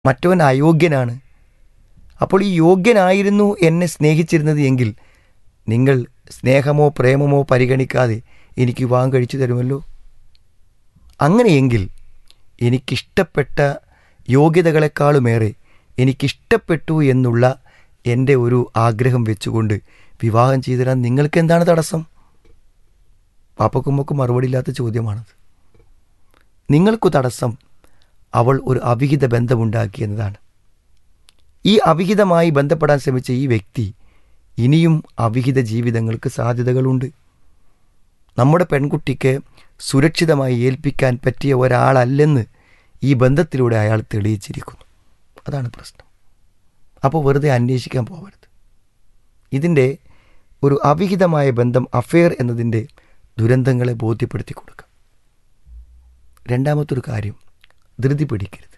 മറ്റവൻ അയോഗ്യനാണ്. അപ്പോൾ ഈ യോഗ്യനായിരുന്നു എന്നെ സ്നേഹിച്ചിരുന്നത് എങ്കിൽ നിങ്ങൾ സ്നേഹമോ പ്രേമമോ പരിഗണിക്കാതെ എനിക്ക് വിവാഹം കഴിച്ചു തരുമല്ലോ. അങ്ങനെയെങ്കിൽ എനിക്കിഷ്ടപ്പെട്ട യോഗ്യതകളെക്കാളുമേറെ എനിക്കിഷ്ടപ്പെട്ടു എന്നുള്ള എൻ്റെ ഒരു ആഗ്രഹം വെച്ചുകൊണ്ട് വിവാഹം ചെയ്തു തരാൻ നിങ്ങൾക്ക് എന്താണ് തടസ്സം? പാപ്പക്കുമ്മക്കും മറുപടിയില്ലാത്ത ചോദ്യമാണത്. നിങ്ങൾക്കു തടസ്സം അവൾ ഒരു അവിഹിത ബന്ധമുണ്ടാക്കി എന്നതാണ്. ഈ അവിഹിതമായി ബന്ധപ്പെടാൻ ശ്രമിച്ച ഈ വ്യക്തി ഇനിയും അവിഹിത ജീവിതങ്ങൾക്ക് സാധ്യതകളുണ്ട്. നമ്മുടെ പെൺകുട്ടിക്ക് സുരക്ഷിതമായി ഏൽപ്പിക്കാൻ പറ്റിയ ഒരാളല്ലെന്ന് ഈ ബന്ധത്തിലൂടെ അയാൾ തെളിയിച്ചിരിക്കുന്നു. അതാണ് പ്രശ്നം. അപ്പോൾ വെറുതെ അന്വേഷിക്കാൻ പോകരുത്. ഇതിൻ്റെ ഒരു അവിഹിതമായ ബന്ധം, അഫെയർ എന്നതിൻ്റെ ദുരന്തങ്ങളെ ബോധ്യപ്പെടുത്തി കൊടുക്കുക. രണ്ടാമത്തൊരു കാര്യം, ധൃതി പിടിക്കരുത്.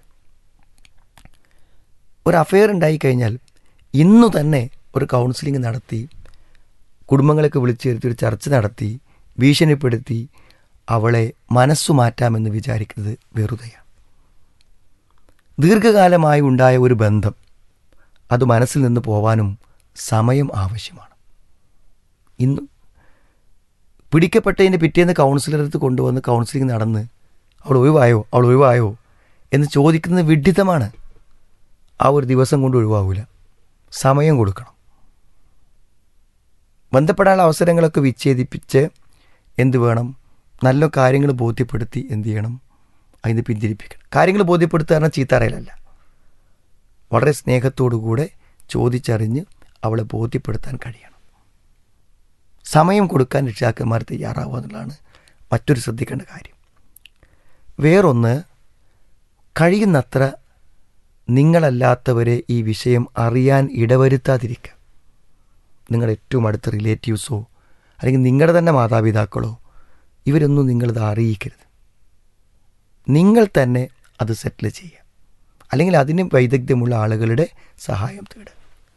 ഒരു അഫെയർ ഉണ്ടായിക്കഴിഞ്ഞാൽ ഇന്നു തന്നെ ഒരു കൗൺസിലിംഗ് നടത്തി, കുടുംബങ്ങളൊക്കെ വിളിച്ചു വരുത്തി ഒരു ചർച്ച നടത്തി, ഭീഷണിപ്പെടുത്തി അവളെ മനസ്സു മാറ്റാമെന്ന് വിചാരിക്കുന്നത് വെറുതെയാണ്. ദീർഘകാലമായി ഉണ്ടായ ഒരു ബന്ധം അത് മനസ്സിൽ നിന്ന് പോവാനും സമയം ആവശ്യമാണ്. ഇന്ന് പിടിക്കപ്പെട്ടതിൻ്റെ പിറ്റേന്ന് കൗൺസിലറടുത്ത് കൊണ്ടുവന്ന് കൗൺസിലിംഗ് നടന്ന് അവൾ ഒഴിവായോ എന്ന് ചോദിക്കുന്നത് വിഡ്ഢിത്തമാണ്. ആ ഒരു ദിവസം കൊണ്ട് ഒഴിവാകില്ല. സമയം കൊടുക്കണം. ബന്ധപ്പെടാനുള്ള അവസരങ്ങളൊക്കെ വിച്ഛേദിപ്പിച്ച് എന്ത് വേണം, നല്ല കാര്യങ്ങൾ ബോധ്യപ്പെടുത്തി എന്ത് ചെയ്യണം, അതിന് പിന്തിരിപ്പിക്കണം. കാര്യങ്ങൾ ബോധ്യപ്പെടുത്തുക പറഞ്ഞാൽ ചീത്തറയിലല്ല, വളരെ സ്നേഹത്തോടുകൂടെ ചോദിച്ചറിഞ്ഞ് അവളെ ബോധ്യപ്പെടുത്താൻ കഴിയണം. സമയം കൊടുക്കാൻ രക്ഷിതാക്കന്മാർ തയ്യാറാവുക എന്നുള്ളതാണ് മറ്റൊരു ശ്രദ്ധിക്കേണ്ട കാര്യം. വേറൊന്ന്, കഴിയുന്നത്ര നിങ്ങളല്ലാത്തവരെ ഈ വിഷയം അറിയാൻ ഇടവരുത്താതിരിക്കുക. നിങ്ങളുടെ ഏറ്റവും അടുത്ത റിലേറ്റീവ്സോ അല്ലെങ്കിൽ നിങ്ങളുടെ തന്നെ മാതാപിതാക്കളോ ഇവരൊന്നും നിങ്ങളിത് അറിയിക്കരുത്. നിങ്ങൾ തന്നെ അത് സെറ്റിൽ ചെയ്യുക, അല്ലെങ്കിൽ അതിന് വൈദഗ്ധ്യമുള്ള ആളുകളുടെ സഹായം തേടുക.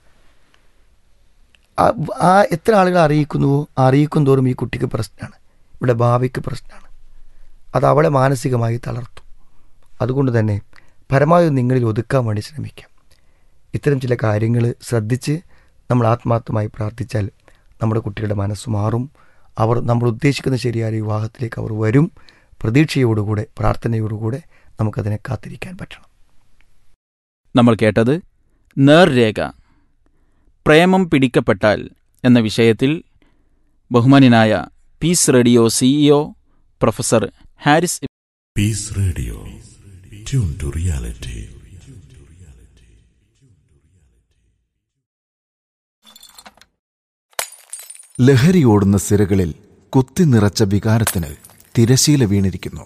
എത്ര ആളുകൾ അറിയിക്കുന്നുവോ അറിയിക്കും തോറും ഈ കുട്ടിക്ക് പ്രശ്നമാണ്, ഇവിടെ ഭാവിക്ക് പ്രശ്നമാണ്. അത് അവളെ മാനസികമായി തളർത്തും. അതുകൊണ്ട് തന്നെ പരമാവധി നിങ്ങളിൽ ഒതുക്കാൻ വേണ്ടി ശ്രമിക്കാം. ഇത്തരം ചില കാര്യങ്ങൾ ശ്രദ്ധിച്ച് നമ്മൾ ആത്മാർത്ഥമായി പ്രാർത്ഥിച്ചാൽ നമ്മുടെ കുട്ടികളുടെ മനസ്സ് മാറും. അവർ നമ്മൾ ഉദ്ദേശിക്കുന്ന ശരിയായ വിവാഹത്തിലേക്ക് അവർ വരും. പ്രതീക്ഷയോടുകൂടെ, പ്രാർത്ഥനയോടുകൂടെ നമുക്കതിനെ കാത്തിരിക്കാൻ പറ്റണം. നമ്മൾ കേട്ടത് നേർരേഖ, പ്രേമം പിടിക്കപ്പെട്ടാൽ എന്ന വിഷയത്തിൽ ബഹുമാന്യനായ piece radio CEO professor Haris. Piece radio, tune to reality. ലഹരിയോടുന്ന സിരകളിൽ കുത്തി നിറച്ച വികാരത്തിന് തിരശീല വീണിരിക്കുന്നു.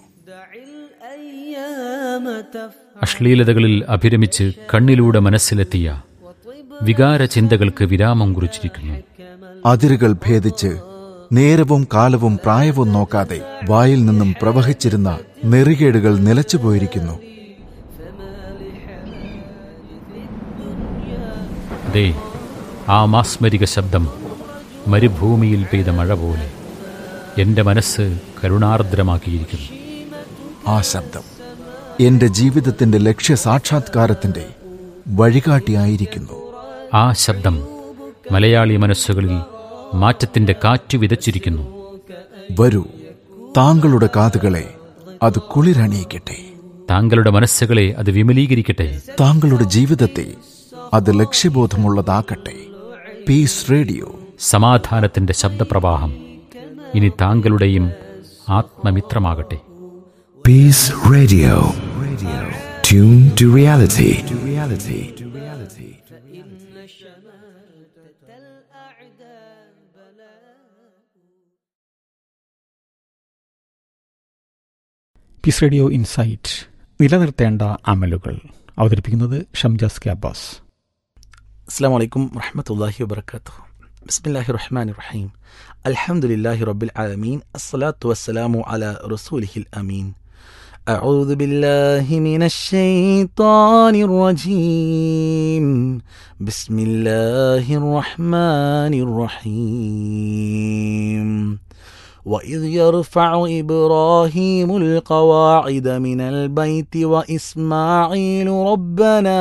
അശ്ലീലതകളിൽ അഭിരമിച്ച് കണ്ണിലൂടെ മനസ്സിലെത്തിയ വികാര ചിന്തകൾക്ക് വിരാമം കുറിച്ചിരിക്കുന്നു. അതിരുകൾ ഭേദിച്ച് നേരവും കാലവും പ്രായവും നോക്കാതെ വായിൽ നിന്നും പ്രവഹിച്ചിരുന്ന നെറികേടുകൾ നിലച്ചുപോയിരിക്കുന്നു. ദേ, ആ മാസ്മരിക ശബ്ദം മരുഭൂമിയിൽ പെയ്ത മഴ പോലെ എന്റെ മനസ്സ് കരുണാർദ്രമാക്കിയിരിക്കുന്നു. ആ ശബ്ദം എന്റെ ജീവിതത്തിന്റെ ലക്ഷ്യസാക്ഷാത്കാരത്തിന്റെ വഴികാട്ടിയായിരിക്കുന്നു. ആ ശബ്ദം മലയാളി മനസ്സുകളിൽ മാറ്റത്തിന്റെ കാറ്റ് വിതച്ചിരിക്കുന്നു. വരൂ, താങ്കളുടെ കാതുകളെ അത് കുളിരണിയിക്കട്ടെ. താങ്കളുടെ മനസ്സുകളെ അത് വിമലീകരിക്കട്ടെ. താങ്കളുടെ ജീവിതത്തെ അത് ലക്ഷ്യബോധമുള്ളതാക്കട്ടെ. പീസ് റേഡിയോ, സമാധാനത്തിന്റെ ശബ്ദപ്രവാഹം ഇനി താങ്കളുടെയും ആത്മമിത്രമാകട്ടെ. Peace Radio. Tune to reality. Piece radio insight, നിലനിർത്തേണ്ട അമലുകൾ. അവതരിപ്പിക്കുന്നത് ഷംജാസ് കെ അബ്ബാസ്. അസ്സലാമു അലൈക്കും വറഹ്മത്തുള്ളാഹി വബറകാതുഹു. ബിസ്മില്ലാഹിർ റഹ്മാനിർ റഹീം. അൽഹംദുലില്ലാഹി റബ്ബിൽ ആലമീൻ. അസ്സലാത്തു വസ്സലാമു അലാ റസൂലിഹിൽ അമീൻ. അഊദു ബില്ലാഹി മിനശ് ശൈത്വാനിർ റജീം. ബിസ്മില്ലാഹിർ റഹ്മാനിർ റഹീം. وإذ يرفع إبراهيم القواعد من البيت وإسماعيل ربنا